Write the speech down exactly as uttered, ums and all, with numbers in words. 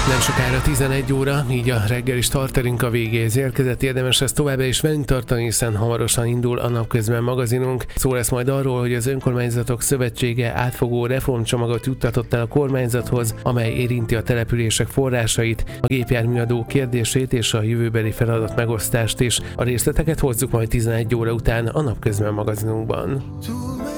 Nem sokára tizenegy óra, így a reggeli starterünk a végéhez érkezett. Érdemes ezt továbbá is velünk tartani, hiszen hamarosan indul a Napközben magazinunk. Szó lesz majd arról, hogy az Önkormányzatok Szövetsége átfogó reformcsomagot juttatott el a kormányzathoz, amely érinti a települések forrásait, a gépjárműadó kérdését és a jövőbeli feladat megosztást is. A részleteket hozzuk majd tizenegy óra után a Napközben magazinunkban.